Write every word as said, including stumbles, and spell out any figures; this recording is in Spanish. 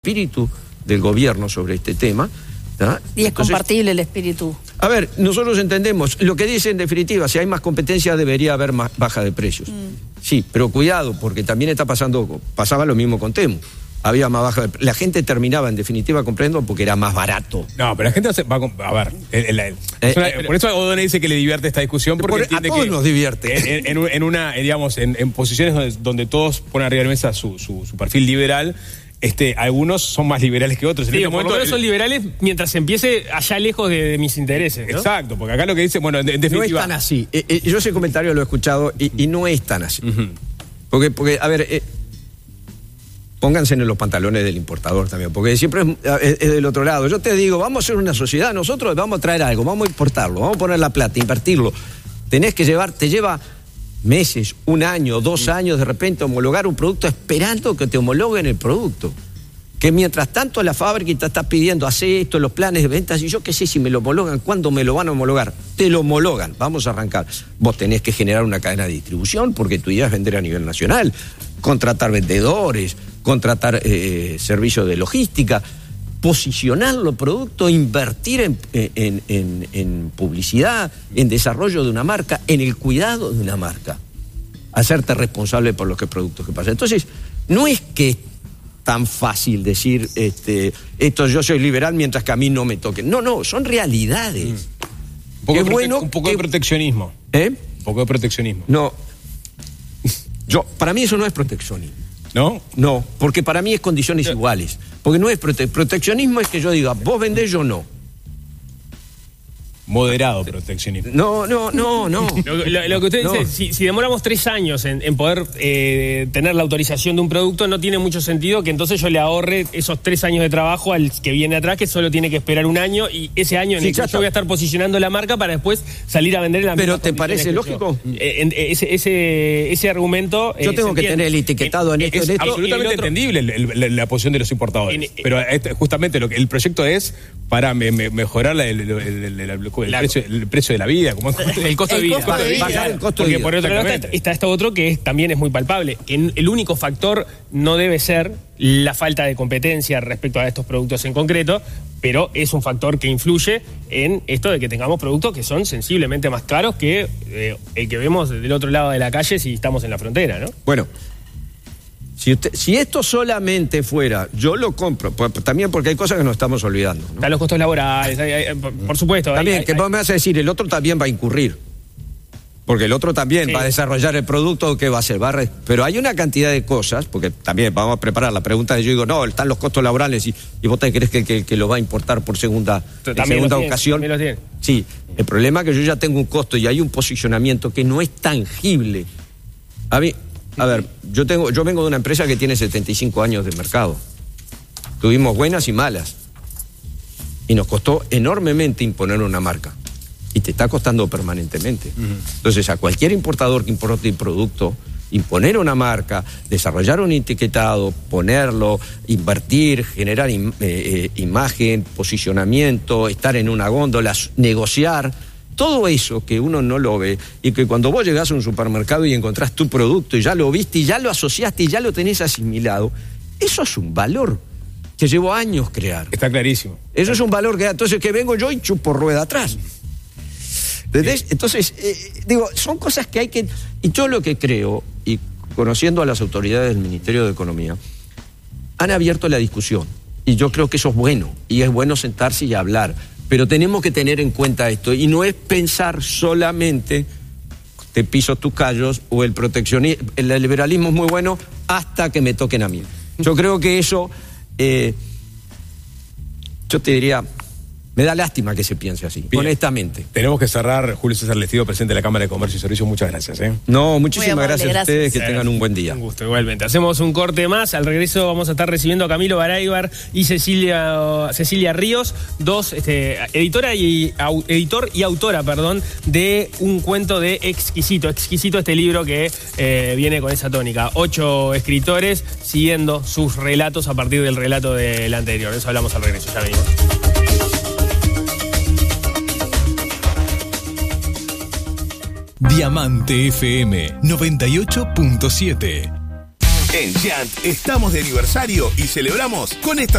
espíritu del gobierno sobre este tema. ¿tá? Y es Entonces, compartible el espíritu. A ver, nosotros entendemos, lo que dice en definitiva, si hay más competencia debería haber más baja de precios. Mm. Sí, pero cuidado, porque también está pasando, pasaba lo mismo con Temu. Había más baja de, la gente terminaba en definitiva comprando porque era más barato. No, pero la gente va a, a ver, el, el, el, eh, una, eh, por eso O'Donnell dice que le divierte esta discusión, porque por, entiende a todos que nos divierte. En, en, en una, digamos, en, en posiciones donde, donde todos ponen arriba de la mesa su, su, su perfil liberal. Este, algunos son más liberales que otros. En sí, este por momento, lo menos son liberales mientras empiece allá lejos de, de mis intereses, ¿no? Exacto, porque acá lo que dice, bueno, en, en definitiva... No es tan así. Eh, eh, yo ese comentario lo he escuchado y, y no es tan así. Uh-huh. Porque, porque, a ver, eh, pónganse en los pantalones del importador también, porque siempre es, es, es del otro lado. Yo te digo, vamos a ser una sociedad, nosotros vamos a traer algo, vamos a importarlo, vamos a poner la plata, invertirlo. Tenés que llevar, te lleva meses, un año, dos años de repente homologar un producto esperando que te homologuen el producto. Que mientras tanto la fábrica te está pidiendo, hace esto, los planes de ventas, y yo qué sé si me lo homologan, ¿cuándo me lo van a homologar? Te lo homologan, vamos a arrancar. Vos tenés que generar una cadena de distribución, porque tu idea es vender a nivel nacional, contratar vendedores, contratar eh, servicios de logística, posicionar los productos, invertir en, en, en, en publicidad, en desarrollo de una marca, en el cuidado de una marca, hacerte responsable por los que productos que pasan. Entonces, no es que tan fácil decir este, esto yo soy liberal mientras que a mí no me toquen. No, no, son realidades. Mm. Un poco, de, de prote- bueno un poco que... de proteccionismo. ¿Eh? Un poco de proteccionismo. No. Yo, para mí eso no es proteccionismo. ¿No? No, porque para mí es condiciones yo... iguales. Porque no es prote- proteccionismo, es que yo diga, vos vendés, yo no. Moderado proteccionismo. No, no, no, no. Lo, lo, lo que usted no. dice, si, si demoramos tres años en, en poder eh, tener la autorización de un producto, no tiene mucho sentido que entonces yo le ahorre esos tres años de trabajo al que viene atrás, que solo tiene que esperar un año, y ese año en sí, el que yo voy a estar posicionando la marca para después salir a vender en la Pero ¿te parece lógico? Eh, en, ese, ese, ese argumento... Yo eh, tengo que tener el etiquetado en, en esto. Es en esto, absolutamente otro... entendible el, el, la posición de los importadores. En, pero este, justamente lo que el proyecto es para me, me, mejorar la, el, el, el, el, el, el, precio, el precio de la vida, como el costo de vida. Costo de vida. Bajar el costo de vida. Por otro lado está, está esto otro que es, también es muy palpable. Que el único factor no debe ser la falta de competencia respecto a estos productos en concreto, pero es un factor que influye en esto de que tengamos productos que son sensiblemente más caros que eh, el que vemos del otro lado de la calle si estamos en la frontera, ¿no? Bueno, si, usted, si esto solamente fuera, yo lo compro, pues, también porque hay cosas que nos estamos olvidando, ¿no? Están los costos laborales, hay, hay, por, por supuesto. También, hay, que hay, vos me vas a decir, el otro también va a incurrir. Porque el otro también sí. va a desarrollar el producto que va a hacer. Va a re... Pero hay una cantidad de cosas, porque también vamos a preparar la pregunta de yo digo, no, están los costos laborales y, y vos te crees que, que, que lo va a importar por segunda, segunda tiene, ocasión. Sí, el problema es que yo ya tengo un costo y hay un posicionamiento que no es tangible. A mí, a ver, yo tengo, yo vengo de una empresa que tiene setenta y cinco años de mercado. Tuvimos buenas y malas. Y nos costó enormemente imponer una marca. Y te está costando permanentemente. Uh-huh. Entonces, a cualquier importador que importe un producto, imponer una marca, desarrollar un etiquetado, ponerlo, invertir, generar im- eh, eh, imagen, posicionamiento, estar en una góndola, negociar, todo eso que uno no lo ve y que cuando vos llegás a un supermercado y encontrás tu producto y ya lo viste y ya lo asociaste y ya lo tenés asimilado, eso es un valor que llevó años crear. Está clarísimo. Eso es un valor que entonces que vengo yo y chupo rueda atrás. ¿Entendés? Entonces, eh, digo, son cosas que hay que... Y yo lo que creo, y conociendo a las autoridades del Ministerio de Economía, han abierto la discusión. Y yo creo que eso es bueno. Y es bueno sentarse y hablar. Pero tenemos que tener en cuenta esto. Y no es pensar solamente, te piso tus callos, o el proteccionismo, el liberalismo es muy bueno hasta que me toquen a mí. Yo creo que eso, eh, yo te diría... Me da lástima que se piense así, bien, honestamente. Tenemos que cerrar. Julio César Lestido, presidente de la Cámara de Comercio y Servicios, muchas gracias. ¿eh? No, muchísimas amable, gracias, gracias a ustedes, que gracias. tengan un buen día. Un gusto, igualmente. Hacemos un corte más, al regreso vamos a estar recibiendo a Camilo Baraybar y Cecilia, Cecilia Ríos, dos, este, editora y, au, editor y autora, perdón, de un cuento de Exquisito, Exquisito este libro que eh, viene con esa tónica. Ocho escritores siguiendo sus relatos a partir del relato del anterior. De eso hablamos al regreso, ya venimos. Diamante F M noventa y ocho punto siete. En Giant estamos de aniversario y celebramos con esta